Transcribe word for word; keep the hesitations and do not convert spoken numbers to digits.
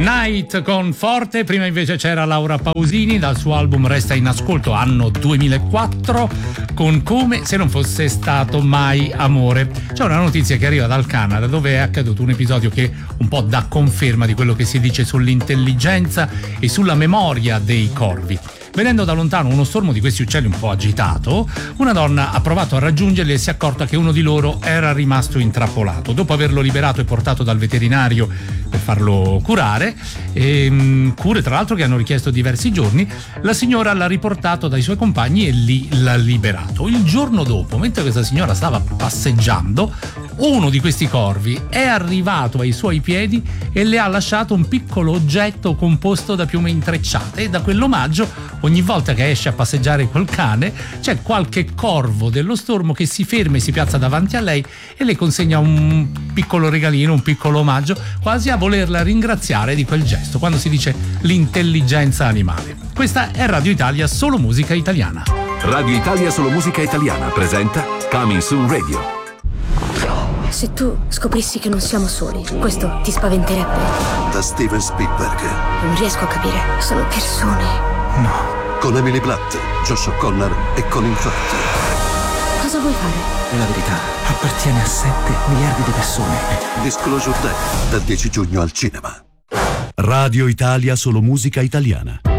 Night con Forte, prima invece c'era Laura Pausini dal suo album Resta in ascolto, anno duemilaquattro, con Come se non fosse stato mai amore. C'è una notizia che arriva dal Canada, dove è accaduto un episodio che un po' dà conferma di quello che si dice sull'intelligenza e sulla memoria dei corvi. Venendo da lontano uno stormo di questi uccelli un po' agitato, una donna ha provato a raggiungerli e si è accorta che uno di loro era rimasto intrappolato. Dopo averlo liberato e portato dal veterinario per farlo curare, e, cure tra l'altro che hanno richiesto diversi giorni, la signora l'ha riportato dai suoi compagni e lì l'ha liberato. Il giorno dopo, mentre questa signora stava passeggiando, uno di questi corvi è arrivato ai suoi piedi e le ha lasciato un piccolo oggetto composto da piume intrecciate, e da quell'omaggio ogni volta che esce a passeggiare col cane c'è qualche corvo dello stormo che si ferma e si piazza davanti a lei e le consegna un piccolo regalino, un piccolo omaggio, quasi a volerla ringraziare di quel gesto, quando si dice l'intelligenza animale. Questa è Radio Italia, solo musica italiana. Radio Italia, solo musica italiana presenta Coming Soon Radio. Se tu scoprissi che non siamo soli, questo ti spaventerebbe? Da Steven Spielberg. Non riesco a capire, sono persone. No. Con Emily Blunt, Josh O'Connor e Colin Firth. Cosa vuoi fare? La verità appartiene a sette miliardi di persone. Disclosure Day, dal dieci giugno al cinema. Radio Italia, solo musica italiana.